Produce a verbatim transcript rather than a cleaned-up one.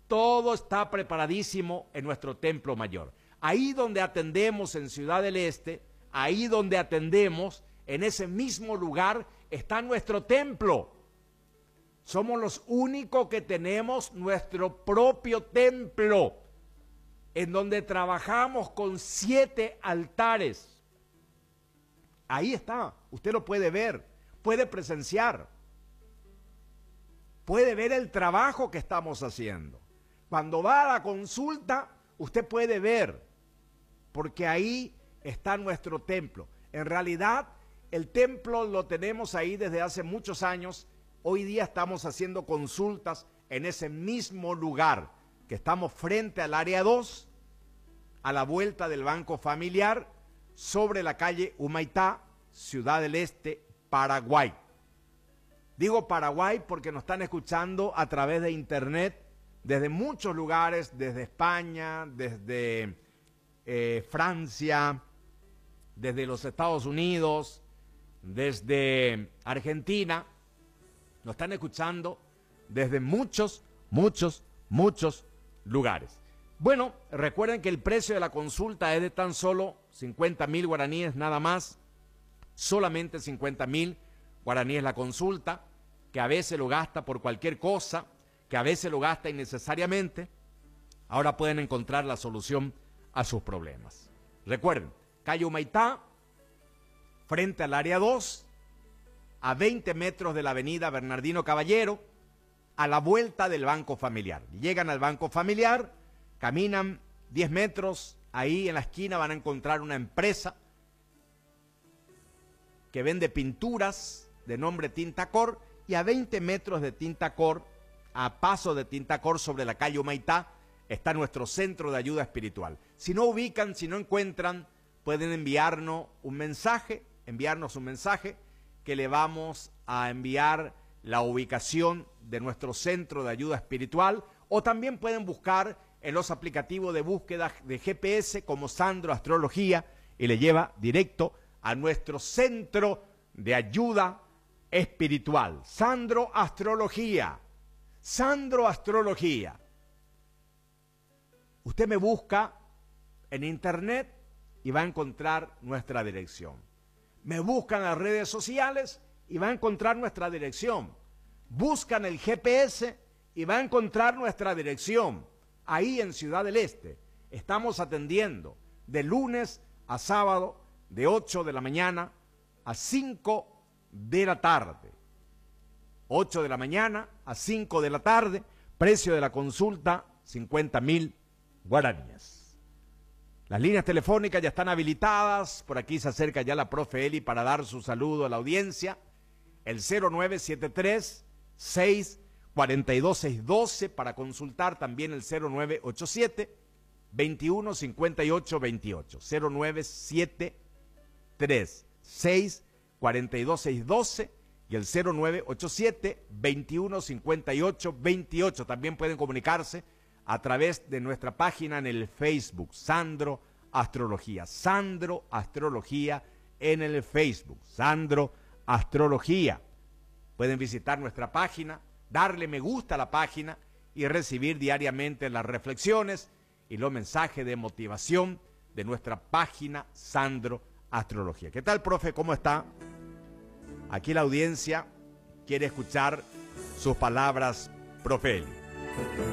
todo está preparadísimo en nuestro templo mayor. Ahí donde atendemos en Ciudad del Este, ahí donde atendemos, en ese mismo lugar está nuestro templo. Somos los únicos que tenemos nuestro propio templo, en donde trabajamos con siete altares. Ahí está, usted lo puede ver, puede presenciar, puede ver el trabajo que estamos haciendo. Cuando va a la consulta, usted puede ver, porque ahí está nuestro templo. En realidad, el templo lo tenemos ahí desde hace muchos años. Hoy día estamos haciendo consultas en ese mismo lugar, que estamos frente al área dos, a la vuelta del Banco Familiar, sobre la calle Humaitá, Ciudad del Este, Paraguay. Digo Paraguay porque nos están escuchando a través de internet desde muchos lugares, desde España, desde eh, Francia, desde los Estados Unidos, desde Argentina. Nos están escuchando desde muchos, muchos, muchos lugares. Bueno, recuerden que el precio de la consulta es de tan solo cincuenta mil guaraníes nada más, solamente cincuenta mil guaraníes la consulta, que a veces lo gasta por cualquier cosa, que a veces lo gasta innecesariamente. Ahora pueden encontrar la solución a sus problemas. Recuerden, calle Humaitá, frente al área dos, a veinte metros de la avenida Bernardino Caballero, a la vuelta del Banco Familiar. Llegan al Banco Familiar, caminan diez metros, ahí en la esquina van a encontrar una empresa que vende pinturas de nombre Tintacor, y a veinte metros de Tintacor, a paso de Tintacor sobre la calle Humaitá, está nuestro centro de ayuda espiritual. Si no ubican, si no encuentran, pueden enviarnos un mensaje, enviarnos un mensaje, que le vamos a enviar la ubicación de nuestro centro de ayuda espiritual, o también pueden buscar en los aplicativos de búsqueda de G P S como Sandro Astrología y le lleva directo a nuestro centro de ayuda espiritual. Sandro Astrología, Sandro Astrología. Usted me busca en internet y va a encontrar nuestra dirección. Me buscan en las redes sociales y va a encontrar nuestra dirección. Buscan el G P S y va a encontrar nuestra dirección. Ahí en Ciudad del Este estamos atendiendo de lunes a sábado de ocho de la mañana a cinco de la tarde. ocho de la mañana a cinco de la tarde, precio de la consulta cincuenta mil guaraníes. Las líneas telefónicas ya están habilitadas, por aquí se acerca ya la profe Eli para dar su saludo a la audiencia, el cero nueve siete tres, seis cuatro dos, seis uno dos, para consultar también el cero nueve ocho siete, veintiuno cincuenta y ocho veintiocho, cero nueve siete tres, seis cuatro dos, seis uno dos y el cero nueve ocho siete, veintiuno cincuenta y ocho veintiocho. También pueden comunicarse a través de nuestra página en el Facebook, Sandro Astrología. Sandro Astrología en el Facebook, Sandro Astrología. Pueden visitar nuestra página, darle me gusta a la página y recibir diariamente las reflexiones y los mensajes de motivación de nuestra página Sandro Astrología. ¿Qué tal, profe? ¿Cómo está? Aquí la audiencia quiere escuchar sus palabras, profe Eli.